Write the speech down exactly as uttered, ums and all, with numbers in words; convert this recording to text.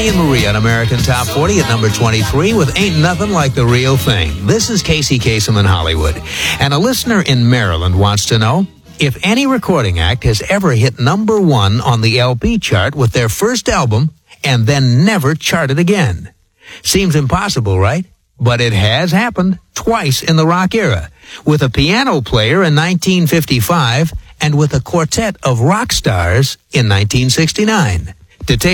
Johnny and Marie on American Top forty at number twenty-three with Ain't Nothing Like the Real Thing. This is Casey Kasem in Hollywood. And a listener in Maryland wants to know if any recording act has ever hit number one on the L P chart with their first album and then never charted again. Seems impossible, right? But it has happened twice in the rock era, with a piano player in nineteen fifty-five and with a quartet of rock stars in nineteen sixty-nine. Details